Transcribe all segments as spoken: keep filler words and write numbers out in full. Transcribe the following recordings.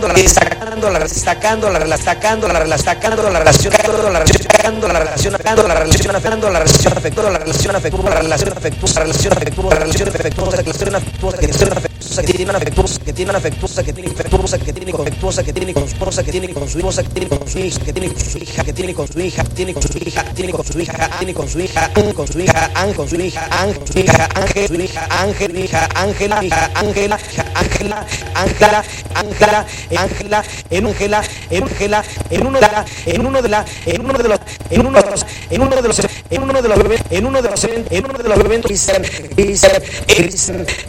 destacando la destacando la destacando la destacando la destacando la relación destacando la relación destacando la relación destacando la relación afectuosa la relación afectuosa la relación afectuosa la relación afectuosa la relación afectuosa la relación afectuosa que tiene afectuosa que tiene afectuosa que tiene afectuosa que tiene afectuosa que tiene afectuosa que tiene con su esposa que tiene con su esposa que tiene con su hija que tiene con su hija que tiene con su hija tiene con su hija tiene con su hija tiene con su hija con su hija Ángel con su hija Ángel con su hija Ángel su hija Ángel hija Ángela hija Ángela Ángela Ángela Ángela Ángela en Ángela Ángela en uno de la en uno de la en uno de los en uno de los en uno de los en uno de los en uno de los en uno de los eventos es es es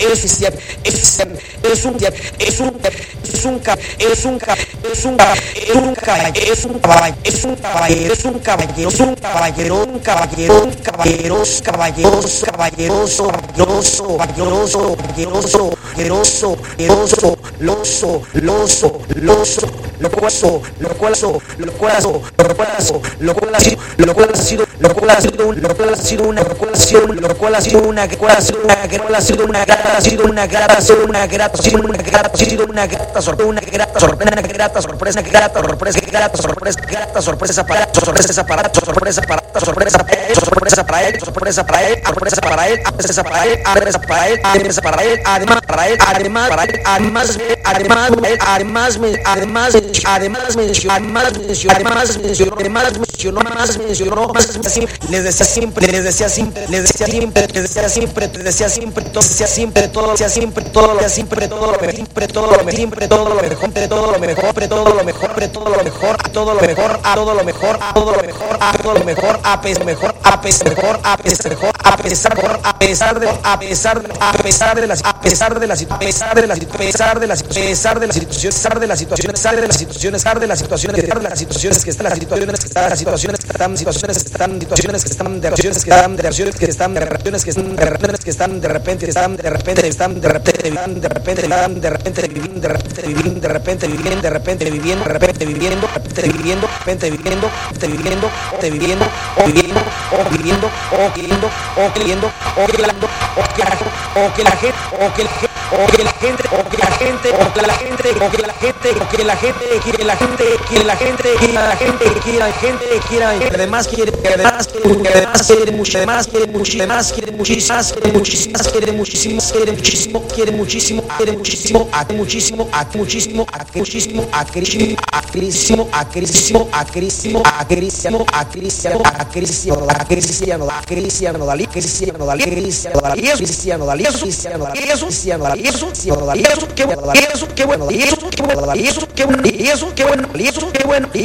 es es un es un es un es un es un es un caballero es un caballero es un caballero es un caballero es un caballero un caballero un caballeros caballeros caballeroso caballeroso caballeroso caballeroso caballeroso caballeroso loso loso loso locuazo locuazo locuazo locuazo lo cual ha sido lo cual ha sido lo cual ha sido un lo cual ha sido una lo cual ha sido lo cual ha sido una que cual ha sido una que cual ha sido una grata ha sido una grata ha sido una grata ha sido una grata ha sido una grata sorpresa una grata sorpresa una grata sorpresa grata sorpresa grata sorpresa grata sorpresa para sorpresa para sorpresa para sorpresa para sorpresa para él sorpresa para él sorpresa para él sorpresa para él sorpresa para él sorpresa para él además para él además para él además además además además además mencionó además mencionó además mencionó además mencionó más mencionó más les decía siempre les decía siempre les decía siempre les decía siempre les decía siempre todo decía siempre todo decía siempre todo decía siempre todo lo siempre todo lo siempre todo lo mejor todo lo mejor todo lo mejor todo lo mejor todo lo mejor a todo lo mejor a todo lo mejor a todo lo mejor a pesar mejor a pesar mejor a pesar mejor a pesar mejor a pesar de a pesar de a pesar de las a pesar de las a pesar de las a pesar de las a pesar de las situaciones a pesar de las situaciones a pesar de las situaciones a pesar de las situaciones a pesar de las situaciones que están las situaciones que están las situaciones que están situaciones que están situaciones que están de relaciones que están de relaciones que están de relaciones que están de relaciones que están de repente están de repente están de repente están de repente están de repente viviendo de repente viviendo de repente viviendo de repente viviendo de repente viviendo de repente viviendo de repente viviendo de viviendo de viviendo o viviendo o viviendo o viviendo o viviendo o viviendo o que la o que la gente o que la gente o que la gente o que la gente o que la gente o que la gente o que la gente quiere la gente quiere la gente quiere la gente quiere la gente quiere además quiere además quiere además quiere mucho además quiere mucho además quiere muchísimas quiere muchísimas quiere muchísimas quiere muchísimo quiere muchísimo quiere muchísimo a muchísimo a muchísimo a muchísimo a crisísimo a crisísimo a crisísimo a crisísimo a crisísimo a crisísimo a crisísimo a crisísimo a crisísimo dalí crisísimo dalí crisísimo dalí crisísimo dalí crisímo dalí crisímo dalí eso eso qué bueno eso qué bueno eso qué bueno eso qué bueno eso qué bueno eso qué bueno eso qué bueno